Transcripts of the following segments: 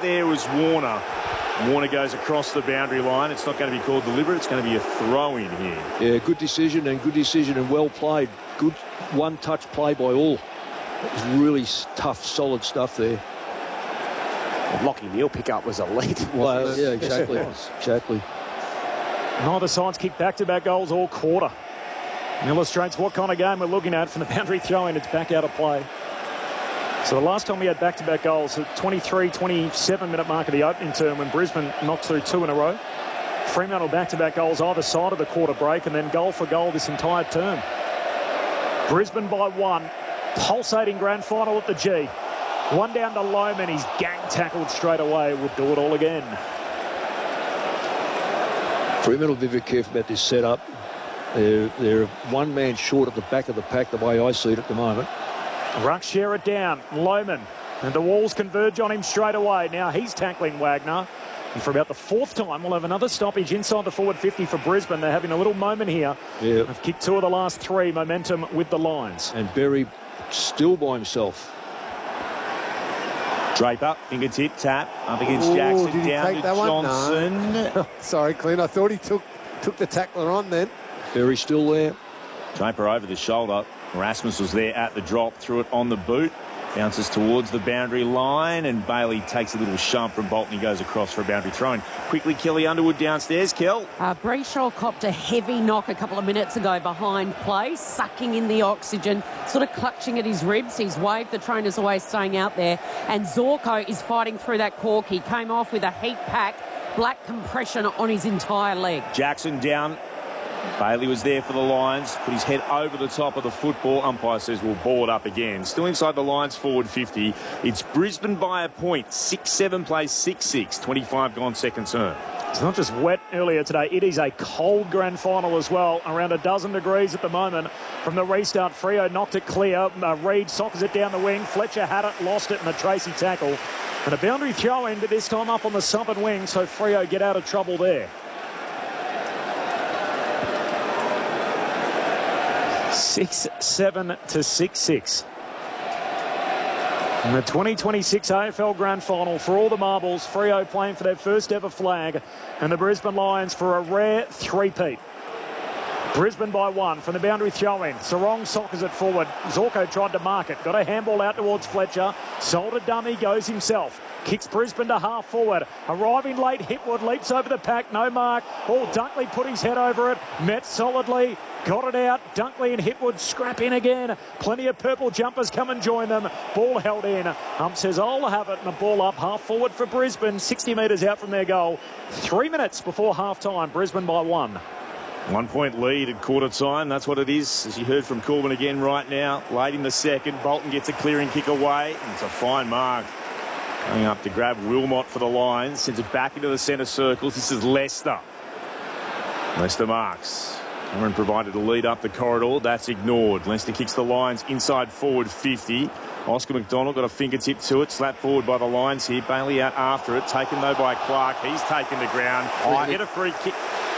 there was Warner. Warner goes across the boundary line. It's not going to be called deliberate. It's going to be a throw-in here. Yeah, good decision and well played. Good one-touch play by all. It was really tough, solid stuff there. Well, Lachie Neale pick-up was elite. Well, yeah, exactly. Exactly. Neither side's kicked back-to-back goals all quarter. And illustrates what kind of game we're looking at from the boundary throw-in. It's back out of play. So the last time we had back-to-back goals, at 23, 27-minute mark of the opening term when Brisbane knocked through 2 in a row. Fremantle back-to-back goals either side of the quarter break and then goal for goal this entire term. Brisbane by 1. Pulsating grand final at the G. 1 down to Lohmann. He's gang tackled straight away. Would do it all again. Fremantle be very careful about this setup. They're one man short at the back of the pack the way I see it at the moment. Ruck share it down. Lohmann. And the Walls converge on him straight away. Now he's tackling Wagner. And for about the 4th time, we'll have another stoppage inside the forward 50 for Brisbane. They're having a little moment here. Yeah. They've kicked 2 of the last 3. Momentum with the Lions. And Berry still by himself. Draper, fingertip, tap, up against Jackson, did he down take to that one? Johnson. No. Sorry, Clint. I thought he took the tackler on then. Berry still there. Draper over the shoulder. Erasmus was there at the drop, threw it on the boot. Bounces towards the boundary line, and Bailey takes a little shove from Bolton. He goes across for a boundary throw. Quickly, Kelly Underwood downstairs. Kel. Brayshaw copped a heavy knock a couple of minutes ago behind play, sucking in the oxygen, sort of clutching at his ribs. He's waved the trainers away, staying out there. And Zorko is fighting through that cork. He came off with a heat pack, black compression on his entire leg. Jackson down. Bailey was there for the Lions, put his head over the top of the football. Umpire says we'll ball it up again. Still inside the Lions forward 50. It's Brisbane by a point. 6-7 plays 6-6. 25 gone second term. It's not just wet earlier today. It is a cold grand final as well. Around a dozen degrees at the moment. From the restart, Freo knocked it clear. Reid sockers it down the wing. Fletcher had it, lost it in the Tracy tackle. And a boundary throw in, but this time up on the southern wing, so Freo get out of trouble there. 6-7 to 6-6. In the 2026 AFL Grand Final, for all the marbles, Freo playing for their first ever flag, and the Brisbane Lions for a rare three-peat. Brisbane by 1 from the boundary throw-in. Sarong sockers it forward. Zorko tried to mark it. Got a handball out towards Fletcher. Sold a dummy, goes himself. Kicks Brisbane to half forward. Arriving late, Hipwood leaps over the pack. No mark. Dunkley put his head over it. Met solidly. Got it out. Dunkley and Hipwood scrap in again. Plenty of purple jumpers come and join them. Ball held in. Says, I'll have it. And a ball up half forward for Brisbane. 60 metres out from their goal. 3 minutes before half time. Brisbane by 1. 1 point lead at quarter time. That's what it is. As you heard from Corbin again right now. Late in the second. Bolton gets a clearing kick away. And it's a fine mark. Going up to grab Wilmot for the Lions. Sends it back into the centre circles. This is Leicester. Leicester marks. Cameron provided a lead up the corridor. That's ignored. Leicester kicks the Lions inside forward 50. Oscar McDonald got a fingertip to it. Slapped forward by the Lions here. Bailey out after it. Taken though by Clark. He's taken the ground. He'll get a free kick.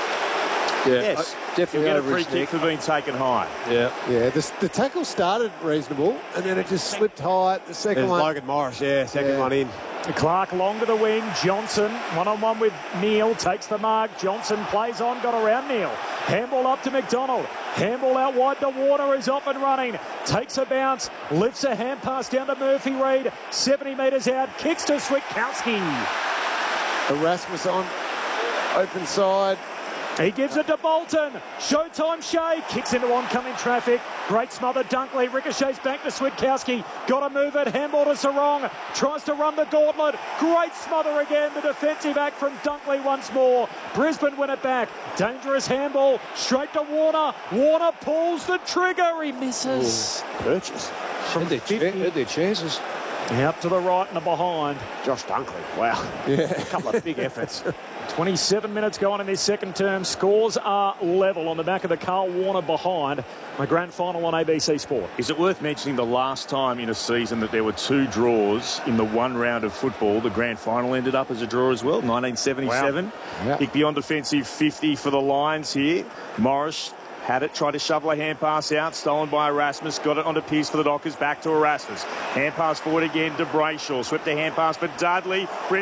Yeah, Yes. definitely He'll get a over free his neck neck. for being taken high. Yeah. Yeah, the tackle started reasonable, and then it just slipped high. The second There's one. Logan Morris, second one in. Clark long to the wing. Johnson one-on-one with Neale. Takes the mark. Johnson plays on. Got around Neale. Handball up to McDonald. Handball out wide to Warner, who's off and running. Takes a bounce. Lifts a hand pass down to Murphy Reid. 70 metres out. Kicks to Switkowski. Erasmus on open side. He gives it to Bolton. Showtime Shea. Kicks into oncoming traffic. Great smother Dunkley. Ricochets back to Switkowski. Got to move it. Handball to Sarong. Tries to run the gauntlet. Great smother again. The defensive act from Dunkley once more. Brisbane win it back. Dangerous handball. Straight to Warner. Warner pulls the trigger. He misses. Purchase. Had their chances. Up to the right and the behind. Josh Dunkley, wow. Yeah. A couple of big efforts. 27 minutes gone in this second term. Scores are level on the back of the Carl Warner behind. The grand final on ABC Sport. Is it worth mentioning the last time in a season that there were 2 draws in the one round of football? The grand final ended up as a draw as well, 1977. Wow. Yeah. Kick beyond defensive 50 for the Lions here. Morris had it, tried to shovel a hand pass out, stolen by Erasmus, got it onto Pearce for the Dockers, back to Erasmus. Hand pass forward again to Brayshaw, swept the hand pass for Dudley.